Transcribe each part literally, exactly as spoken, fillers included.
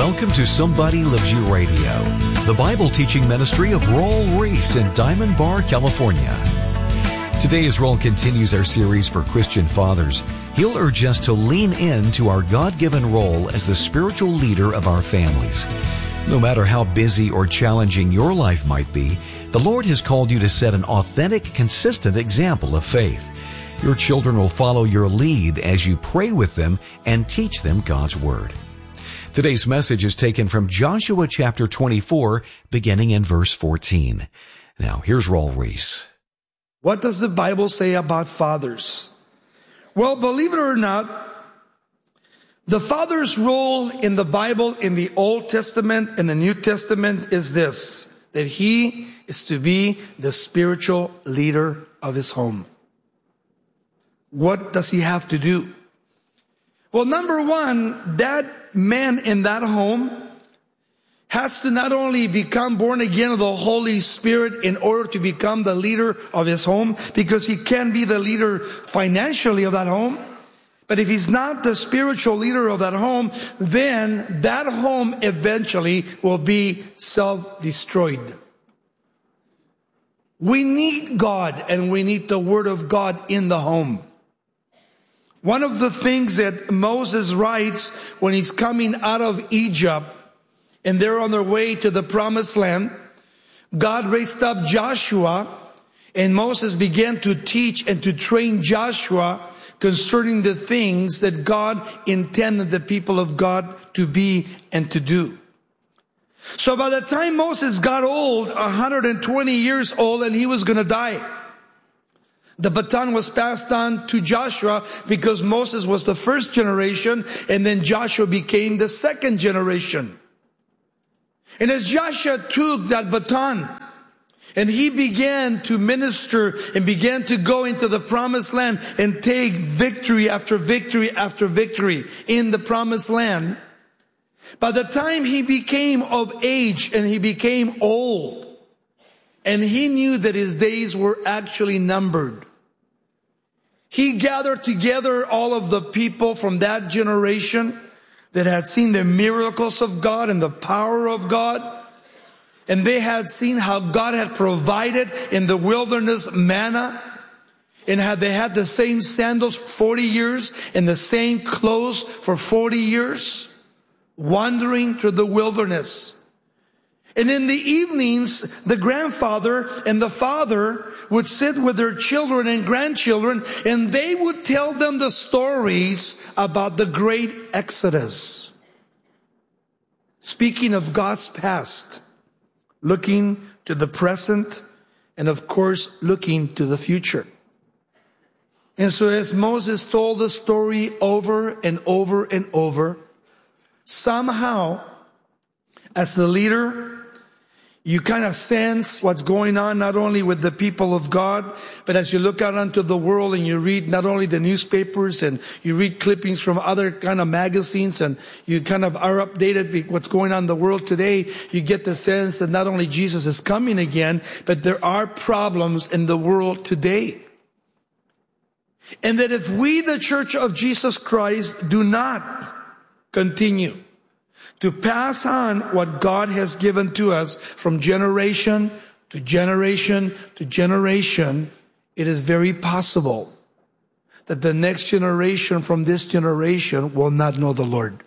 Welcome to Somebody Loves You Radio, the Bible teaching ministry of Roel Reese in Diamond Bar, California. Today, as Roel continues our series for Christian fathers, he'll urge us to lean into our God-given role as the spiritual leader of our families. No matter how busy or challenging your life might be, the Lord has called you to set an authentic, consistent example of faith. Your children will follow your lead as you pray with them and teach them God's Word. Today's message is taken from Joshua chapter twenty-four, beginning in verse fourteen. Now, here's Roel Reese. What does the Bible say about fathers? Well, believe it or not, the father's role in the Bible, in the Old Testament and the New Testament, is this: that he is to be the spiritual leader of his home. What does he have to do? Well, number one, that man in that home has to not only become born again of the Holy Spirit in order to become the leader of his home, because he can be the leader financially of that home. But if he's not the spiritual leader of that home, then that home eventually will be self-destroyed. We need God, and we need the Word of God in the home. One of the things that Moses writes when he's coming out of Egypt and they're on their way to the promised land, God raised up Joshua, and Moses began to teach and to train Joshua concerning the things that God intended the people of God to be and to do. So by the time Moses got old, one hundred twenty years old, and he was going to die, the baton was passed on to Joshua, because Moses was the first generation, and then Joshua became the second generation. And as Joshua took that baton, and he began to minister and began to go into the promised land and take victory after victory after victory in the promised land, by the time he became of age and he became old, and he knew that his days were actually numbered, he gathered together all of the people from that generation that had seen the miracles of God and the power of God. And they had seen how God had provided in the wilderness manna. And had they had the same sandals for forty years and the same clothes for forty years, wandering through the wilderness. And in the evenings, the grandfather and the father would sit with their children and grandchildren, and they would tell them the stories about the great Exodus. Speaking of God's past, looking to the present, and of course, looking to the future. And so as Moses told the story over and over and over, somehow, as the leader, you kind of sense what's going on not only with the people of God, but as you look out onto the world and you read not only the newspapers and you read clippings from other kind of magazines, and you kind of are updated with what's going on in the world today, you get the sense that not only Jesus is coming again, but there are problems in the world today. And that if we, the Church of Jesus Christ, do not continue to pass on what God has given to us from generation to generation to generation, it is very possible that the next generation from this generation will not know the Lord.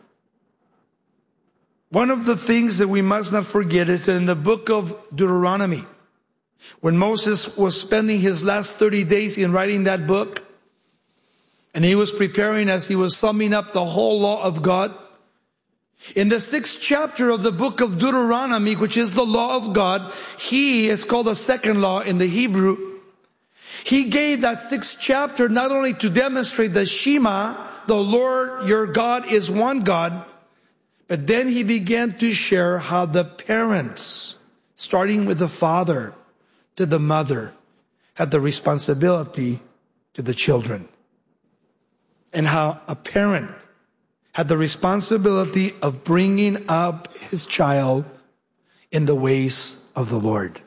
One of the things that we must not forget is that in the book of Deuteronomy, when Moses was spending his last thirty days in writing that book, and he was preparing as he was summing up the whole law of God, in the sixth chapter of the book of Deuteronomy, which is the law of God, he is called the second law in the Hebrew. He gave that sixth chapter not only to demonstrate the Shema, the Lord your God is one God, but then he began to share how the parents, starting with the father to the mother, had the responsibility to the children. And how a parent had the responsibility of bringing up his child in the ways of the Lord.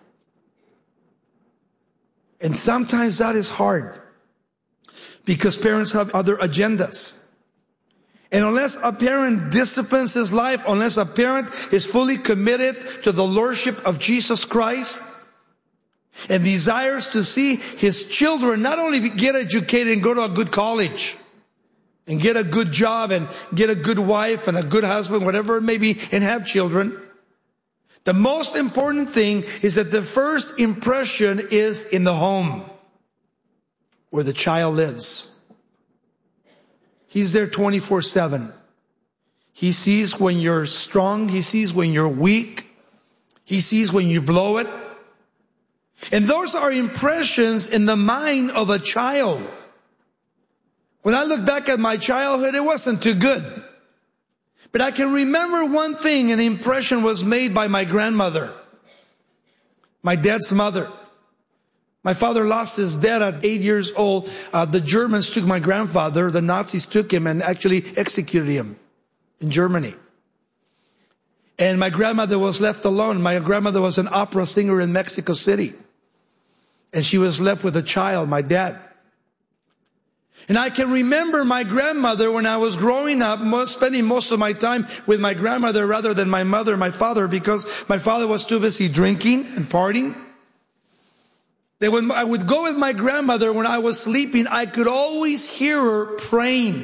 And sometimes that is hard, because parents have other agendas. And unless a parent disciplines his life, unless a parent is fully committed to the lordship of Jesus Christ and desires to see his children not only get educated and go to a good college and get a good job and get a good wife and a good husband, whatever it may be, and have children, the most important thing is that the first impression is in the home where the child lives. He's there twenty-four seven. He sees when you're strong. He sees when you're weak. He sees when you blow it. And those are impressions in the mind of a child. When I look back at my childhood, it wasn't too good. But I can remember one thing, an impression was made by my grandmother, my dad's mother. My father lost his dad at eight years old. Uh, the Germans took my grandfather. The Nazis took him and actually executed him in Germany. And my grandmother was left alone. My grandmother was an opera singer in Mexico City. And she was left with a child, my dad. And I can remember my grandmother when I was growing up, most, spending most of my time with my grandmother rather than my mother, my father, because my father was too busy drinking and partying. That when I would go with my grandmother when I was sleeping, I could always hear her praying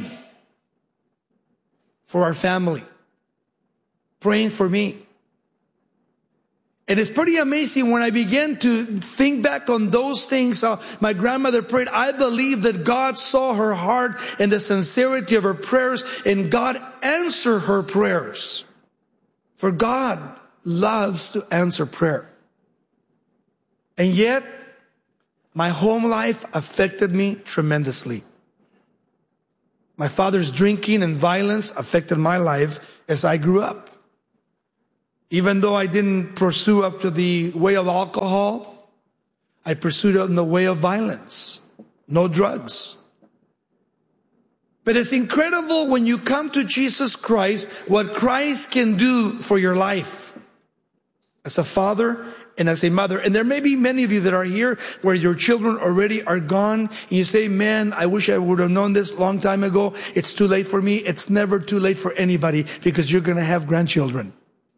for our family, praying for me. And it's pretty amazing when I began to think back on those things, how my grandmother prayed. I believe that God saw her heart and the sincerity of her prayers, and God answered her prayers. For God loves to answer prayer. And yet, my home life affected me tremendously. My father's drinking and violence affected my life as I grew up. Even though I didn't pursue after the way of alcohol, I pursued it in the way of violence. No drugs. But it's incredible when you come to Jesus Christ, what Christ can do for your life. As a father and as a mother. And there may be many of you that are here where your children already are gone. And you say, man, I wish I would have known this long time ago. It's too late for me. It's never too late for anybody, because you're going to have grandchildren.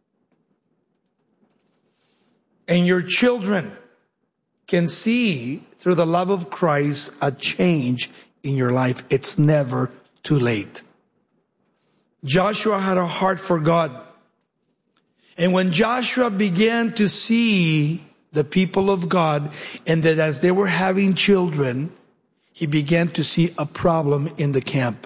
And your children can see through the love of Christ a change in your life. It's never too late. Joshua had a heart for God. And when Joshua began to see the people of God, and that as they were having children, he began to see a problem in the camp.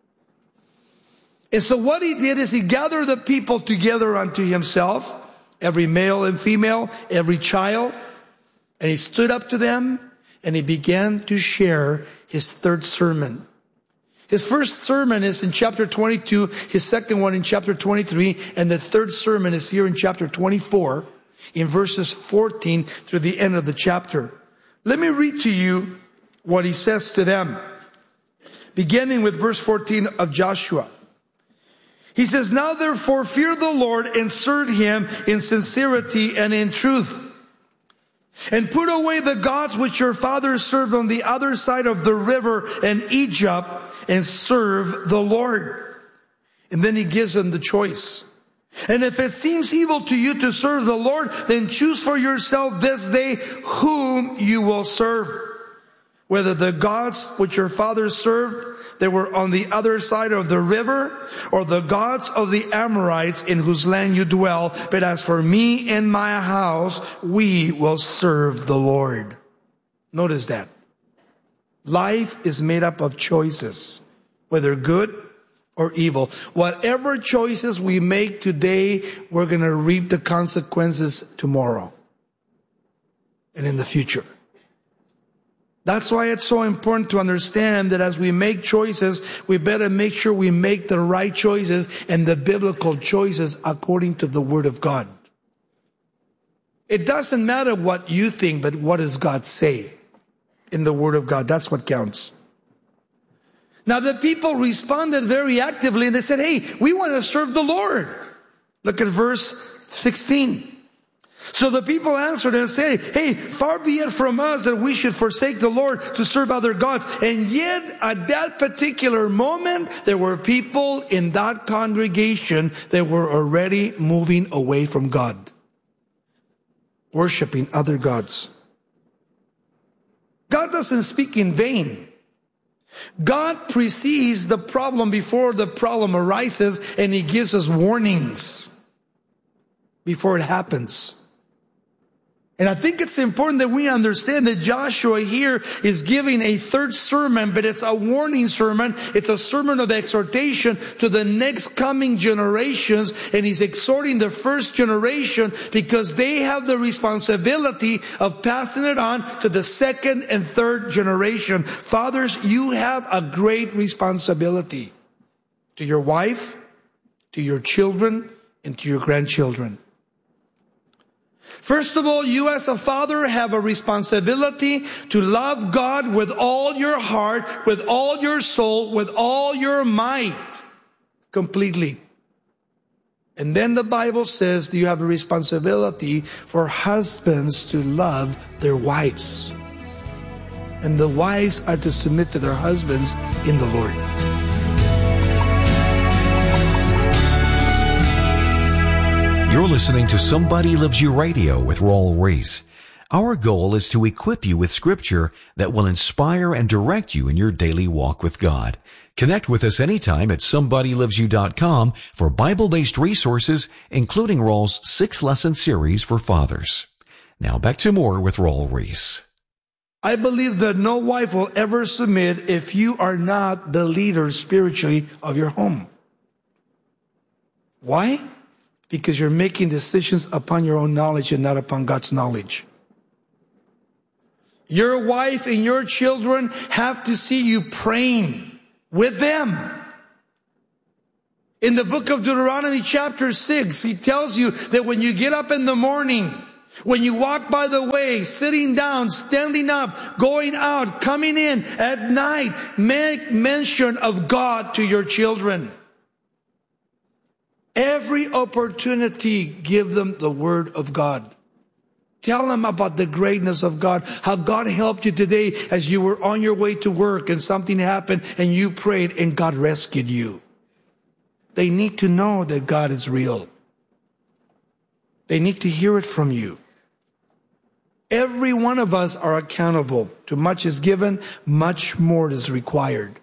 And so what he did is he gathered the people together unto himself, every male and female, every child, and he stood up to them and he began to share his third sermon. His first sermon is in chapter twenty-two, his second one in chapter twenty-three, and the third sermon is here in chapter twenty-four, in verses fourteen through the end of the chapter. Let me read to you what he says to them, beginning with verse fourteen of Joshua. He says, now therefore fear the Lord and serve him in sincerity and in truth. And put away the gods which your fathers served on the other side of the river in Egypt, and serve the Lord. And then he gives them the choice. And if it seems evil to you to serve the Lord, then choose for yourself this day whom you will serve. Whether the gods which your fathers served, they were on the other side of the river, or the gods of the Amorites in whose land you dwell. But as for me and my house, we will serve the Lord. Notice that. Life is made up of choices, whether good or evil. Whatever choices we make today, we're going to reap the consequences tomorrow and in the future. That's why it's so important to understand that as we make choices, we better make sure we make the right choices and the biblical choices according to the Word of God. It doesn't matter what you think, but what does God say in the Word of God? That's what counts. Now the people responded very actively and they said, hey, we want to serve the Lord. Look at verse sixteen. So the people answered and said, hey, far be it from us that we should forsake the Lord to serve other gods. And yet at that particular moment, there were people in that congregation that were already moving away from God, worshiping other gods. God doesn't speak in vain. God precedes the problem before the problem arises, and He gives us warnings before it happens. And I think it's important that we understand that Joshua here is giving a third sermon, but it's a warning sermon. It's a sermon of exhortation to the next coming generations. And he's exhorting the first generation because they have the responsibility of passing it on to the second and third generation. Fathers, you have a great responsibility to your wife, to your children, and to your grandchildren. First of all, you as a father have a responsibility to love God with all your heart, with all your soul, with all your might, completely. And then the Bible says that you have a responsibility for husbands to love their wives. And the wives are to submit to their husbands in the Lord. You're listening to Somebody Loves You Radio with Raul Ries. Our goal is to equip you with scripture that will inspire and direct you in your daily walk with God. Connect with us anytime at somebody loves you dot com for Bible-based resources, including Raul's six-lesson series for fathers. Now back to more with Raul Ries. I believe that no wife will ever submit if you are not the leader spiritually of your home. Why? Because you're making decisions upon your own knowledge and not upon God's knowledge. Your wife and your children have to see you praying with them. In the book of Deuteronomy chapter six, he tells you that when you get up in the morning, when you walk by the way, sitting down, standing up, going out, coming in at night, make mention of God to your children. Every opportunity, give them the Word of God. Tell them about the greatness of God, how God helped you today as you were on your way to work and something happened and you prayed and God rescued you. They need to know that God is real. They need to hear it from you. Every one of us are accountable. Too much is given, much more is required.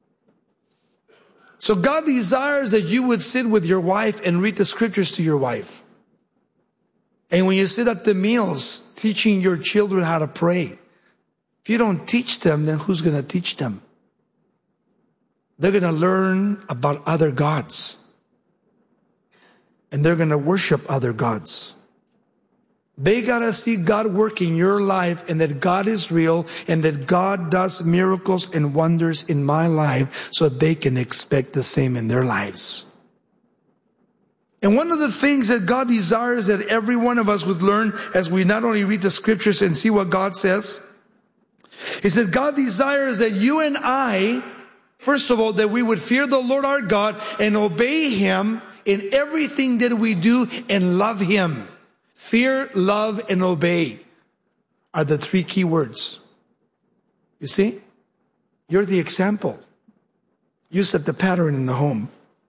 So God desires that you would sit with your wife and read the scriptures to your wife. And when you sit at the meals, teaching your children how to pray. If you don't teach them, then who's going to teach them? They're going to learn about other gods. And they're going to worship other gods. They got to see God work in your life and that God is real and that God does miracles and wonders in my life so they can expect the same in their lives. And one of the things that God desires that every one of us would learn as we not only read the scriptures and see what God says, is that God desires that you and I, first of all, that we would fear the Lord our God and obey Him in everything that we do and love Him. Fear, love, and obey are the three key words. You see? You're the example. You set the pattern in the home.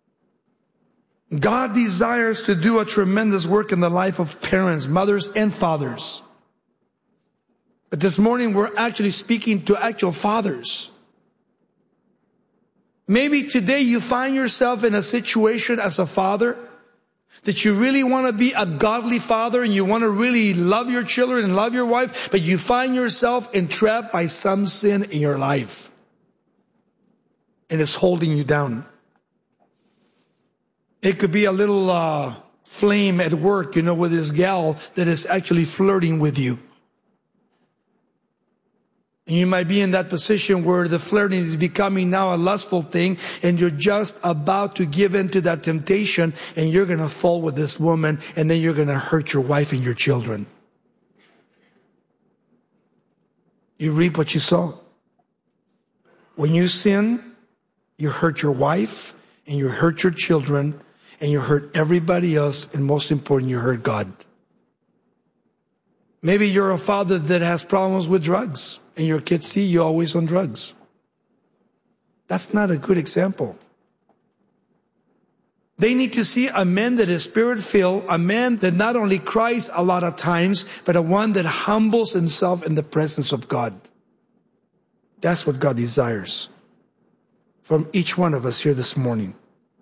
God desires to do a tremendous work in the life of parents, mothers, and fathers. But this morning we're actually speaking to actual fathers. Maybe today you find yourself in a situation as a father that you really want to be a godly father and you want to really love your children and love your wife, but you find yourself entrapped by some sin in your life. And it's holding you down. It could be a little uh, flame at work, you know, with this gal that is actually flirting with you. And you might be in that position where the flirting is becoming now a lustful thing and you're just about to give in to that temptation and you're going to fall with this woman and then you're going to hurt your wife and your children. You reap what you sow. When you sin, you hurt your wife and you hurt your children and you hurt everybody else, and most important, you hurt God. Maybe you're a father that has problems with drugs and your kids see you always on drugs. That's not a good example. They need to see a man that is spirit-filled, a man that not only cries a lot of times, but a one that humbles himself in the presence of God. That's what God desires from each one of us here this morning.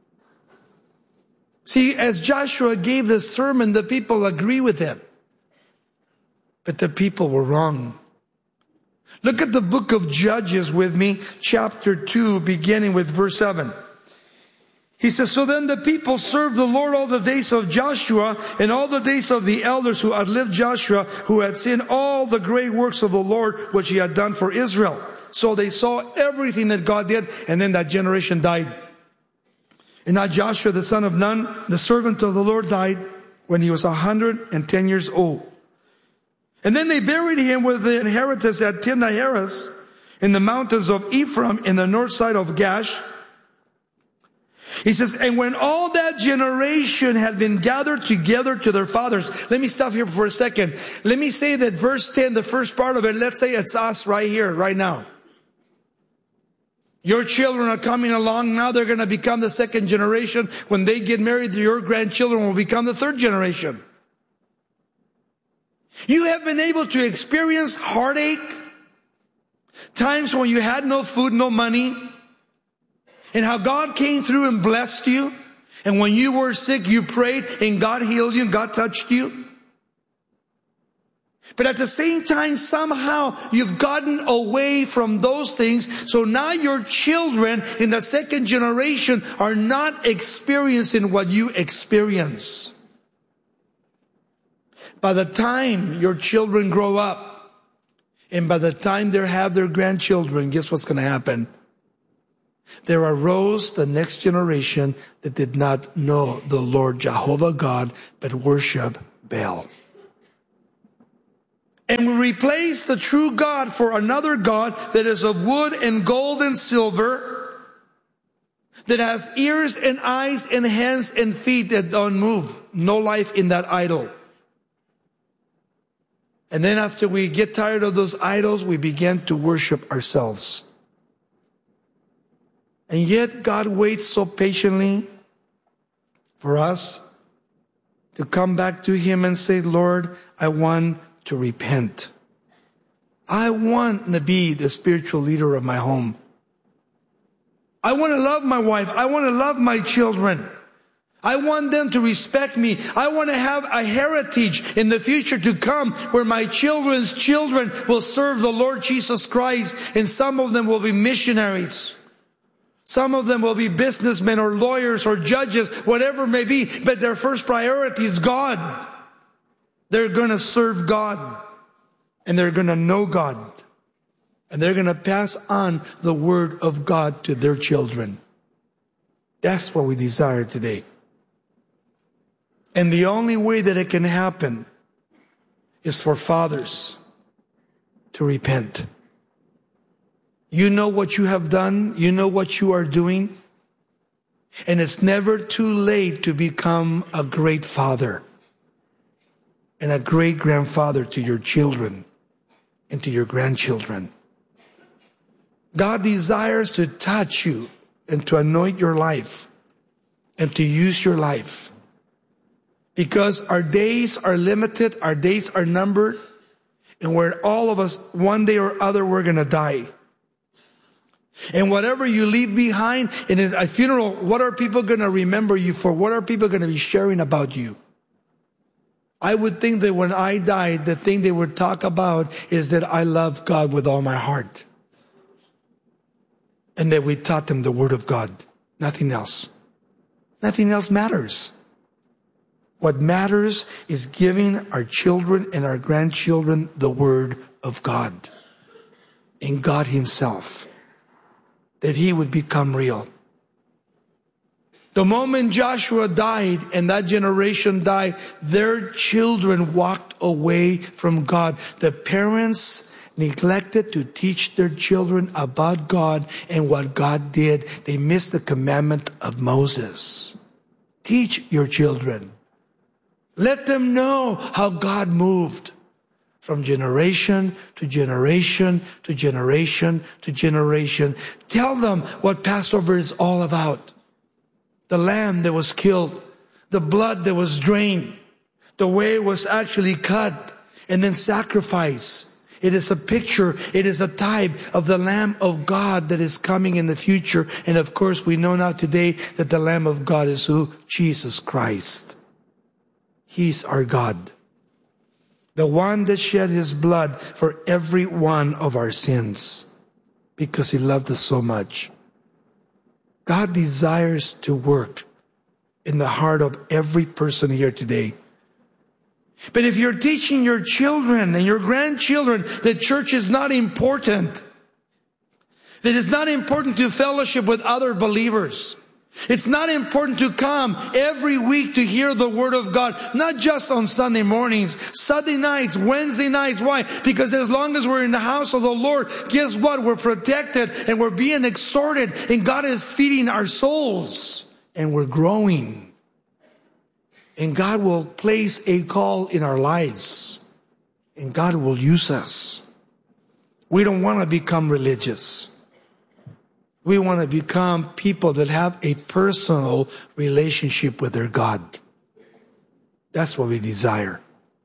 See, as Joshua gave this sermon, the people agree with it. But the people were wrong. Look at the book of Judges with me, chapter two, beginning with verse seven. He says, so then the people served the Lord all the days of Joshua and all the days of the elders who outlived Joshua, who had seen all the great works of the Lord, which he had done for Israel. So they saw everything that God did, and then that generation died. And now Joshua, the son of Nun, the servant of the Lord, died when he was one hundred ten years old. And then they buried him with the inheritance at Timnah-Heres in the mountains of Ephraim in the north side of Gash. He says, and when all that generation had been gathered together to their fathers. Let me stop here for a second. Let me say that verse ten, the first part of it, let's say it's us right here, right now. Your children are coming along now. They're going to become the second generation. When they get married, your grandchildren will become the third generation. You have been able to experience heartache, times when you had no food, no money, and how God came through and blessed you. And when you were sick, you prayed and God healed you and God touched you. But at the same time, somehow you've gotten away from those things. So now your children in the second generation are not experiencing what you experience. By the time your children grow up, and by the time they have their grandchildren, guess what's going to happen? There arose the next generation that did not know the Lord Jehovah God, but worship Baal. And we replace the true God for another God that is of wood and gold and silver, that has ears and eyes and hands and feet that don't move. No life in that idol. And then after we get tired of those idols, we begin to worship ourselves. And yet God waits so patiently for us to come back to Him and say, Lord, I want to repent. I want to be the spiritual leader of my home. I want to love my wife. I want to love my children. I want them to respect me. I want to have a heritage in the future to come where my children's children will serve the Lord Jesus Christ, and some of them will be missionaries. Some of them will be businessmen or lawyers or judges, whatever it may be, but their first priority is God. They're going to serve God, and they're going to know God, and they're going to pass on the word of God to their children. That's what we desire today. And the only way that it can happen is for fathers to repent. You know what you have done. You know what you are doing. And it's never too late to become a great father and a great grandfather to your children and to your grandchildren. God desires to touch you and to anoint your life and to use your life. Because our days are limited, our days are numbered, and we're all of us, one day or other, we're going to die. And whatever you leave behind in a funeral, what are people going to remember you for? What are people going to be sharing about you? I would think that when I died, the thing they would talk about is that I love God with all my heart. And that we taught them the Word of God. Nothing else. Nothing else matters. What matters is giving our children and our grandchildren the Word of God and God Himself, that He would become real. The moment Joshua died and that generation died, their children walked away from God. The parents neglected to teach their children about God and what God did. They missed the commandment of Moses. Teach your children. Let them know how God moved. from generation to generation to generation to generation. Tell them what Passover is all about. The lamb that was killed, the blood that was drained, the way it was actually cut and then sacrificed. It is a picture, it is a type of the Lamb of God that is coming in the future. And of course, we know now today that the Lamb of God is who? Jesus Christ. He's our God. The one that shed His blood for every one of our sins because He loved us so much. God desires to work in the heart of every person here today. But if you're teaching your children and your grandchildren that church is not important, that it's not important to fellowship with other believers, it's not important to come every week to hear the Word of God, not just on Sunday mornings, Sunday nights, Wednesday nights. Why? Because as long as we're in the house of the Lord, guess what? We're protected and we're being exhorted and God is feeding our souls and we're growing. And God will place a call in our lives. And God will use us. We don't want to become religious. We want to become people that have a personal relationship with their God. That's what we desire.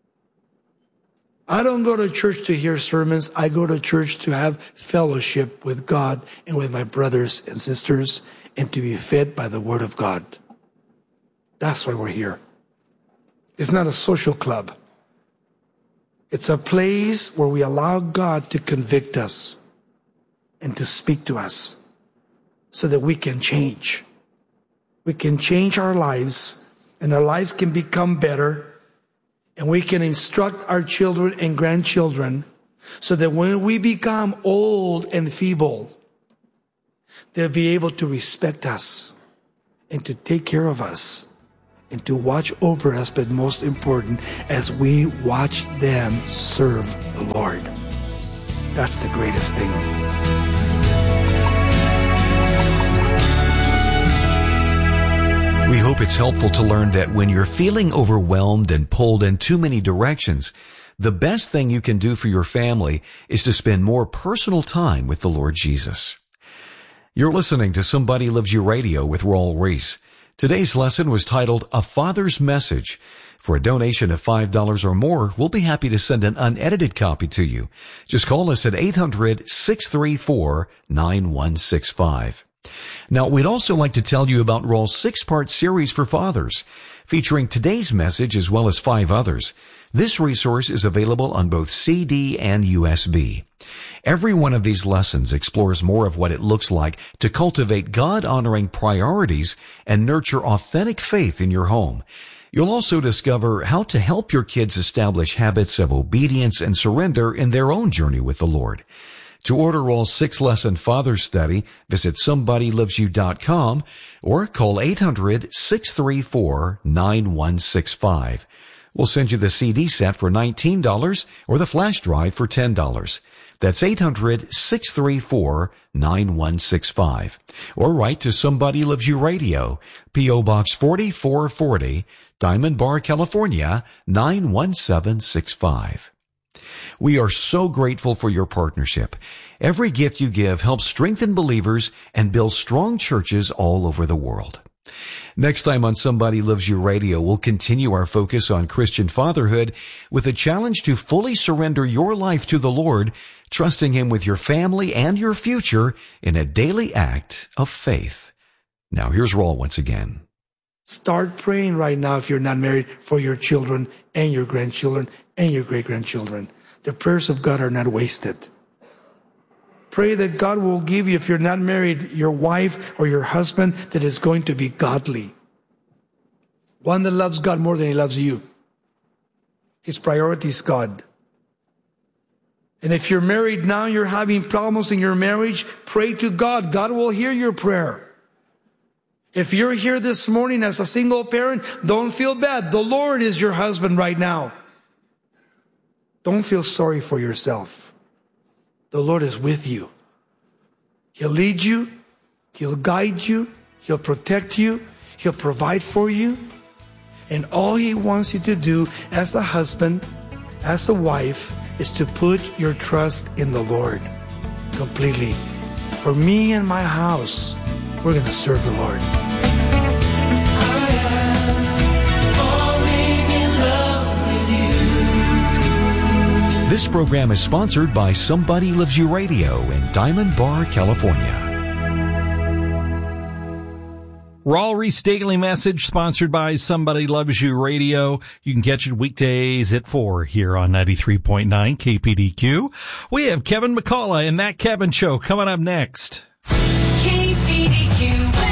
I don't go to church to hear sermons. I go to church to have fellowship with God and with my brothers and sisters and to be fed by the Word of God. That's why we're here. It's not a social club. It's a place where we allow God to convict us and to speak to us so that we can change. We can change our lives and our lives can become better and we can instruct our children and grandchildren so that when we become old and feeble, they'll be able to respect us and to take care of us. And to watch over us, but most important, as we watch them serve the Lord. That's the greatest thing. We hope it's helpful to learn that when you're feeling overwhelmed and pulled in too many directions, the best thing you can do for your family is to spend more personal time with the Lord Jesus. You're listening to Somebody Loves You Radio with Raul Ries. Today's lesson was titled A Father's Message. For a donation of five dollars or more, we'll be happy to send an unedited copy to you. Just call us at eight hundred, six three four, nine one six five. Now, we'd also like to tell you about Raul's six-part series for fathers, featuring today's message as well as five others. This resource is available on both C D and U S B. Every one of these lessons explores more of what it looks like to cultivate God-honoring priorities and nurture authentic faith in your home. You'll also discover how to help your kids establish habits of obedience and surrender in their own journey with the Lord. To order Raul's six-lesson Father Study, visit somebody loves you dot com or call eight hundred, six three four, nine one six five. We'll send you the C D set for nineteen dollars or the flash drive for ten dollars. That's eight hundred, six three four, nine one six five. Or write to Somebody Loves You Radio, P O Box forty-four forty, Diamond Bar, California, nine one seven six five. We are so grateful for your partnership. Every gift you give helps strengthen believers and build strong churches all over the world. Next time on Somebody Loves You Radio, we'll continue our focus on Christian fatherhood with a challenge to fully surrender your life to the Lord, trusting Him with your family and your future in a daily act of faith. Now here's Raul once again. Start praying right now if you're not married for your children and your grandchildren and your great-grandchildren. The prayers of God are not wasted. Pray that God will give you, if you're not married, your wife or your husband that is going to be godly. One that loves God more than he loves you. His priority is God. And if you're married now, you're having problems in your marriage, pray to God. God will hear your prayer. If you're here this morning as a single parent, don't feel bad. The Lord is your husband right now. Don't feel sorry for yourself. The Lord is with you. He'll lead you. He'll guide you. He'll protect you. He'll provide for you. And all He wants you to do as a husband, as a wife, is to put your trust in the Lord completely. For me and my house, we're going to serve the Lord. This program is sponsored by Somebody Loves You Radio in Diamond Bar, California. Raul Ries Daily Message, sponsored by Somebody Loves You Radio. You can catch it weekdays at four here on ninety-three point nine K P D Q. We have Kevin McCullough and That Kevin Show coming up next. K P D Q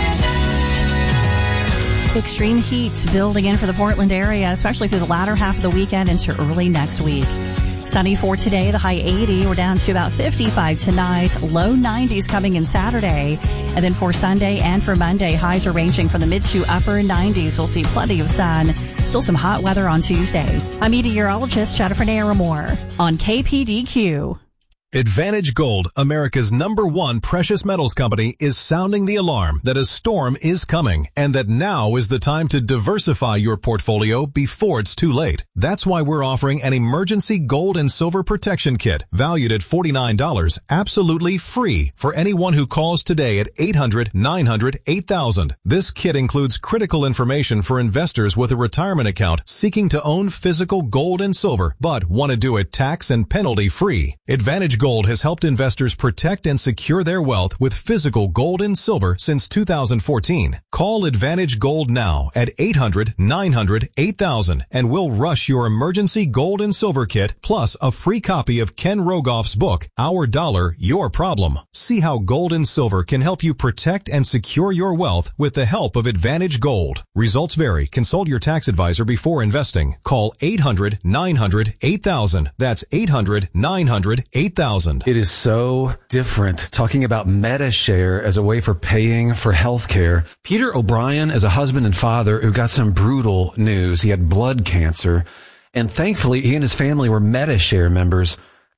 weather. Extreme heat building in for the Portland area, especially through the latter half of the weekend into early next week. Sunny for today, the high eighty. We're down to about fifty-five tonight. Low nineties coming in Saturday. And then for Sunday and for Monday, highs are ranging from the mid to upper nineties. We'll see plenty of sun. Still some hot weather on Tuesday. I'm meteorologist Jennifer Naramore on K P D Q. Advantage Gold, America's number one precious metals company, is sounding the alarm that a storm is coming and that now is the time to diversify your portfolio before it's too late. That's why we're offering an emergency gold and silver protection kit valued at forty-nine dollars, absolutely free for anyone who calls today at eight hundred, nine hundred, eight thousand. This kit includes critical information for investors with a retirement account seeking to own physical gold and silver but want to do it tax and penalty free. Advantage Gold has helped investors protect and secure their wealth with physical gold and silver since two thousand fourteen. Call Advantage Gold now at eight hundred, nine hundred, eight thousand and we'll rush your emergency gold and silver kit plus a free copy of Ken Rogoff's book, Our Dollar, Your Problem. See how gold and silver can help you protect and secure your wealth with the help of Advantage Gold. Results vary. Consult your tax advisor before investing. Call eight hundred, nine hundred, eight thousand. That's eight hundred, nine hundred, eight thousand. It is so different talking about MediShare as a way for paying for health care. Peter O'Brien is a husband and father who got some brutal news. He had blood cancer, and thankfully he and his family were MediShare members.